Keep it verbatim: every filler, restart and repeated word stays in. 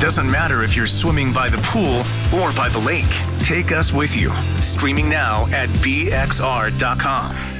doesn't matter if you're swimming by the pool or by the lake. Take us with you. Streaming now at B X R dot com.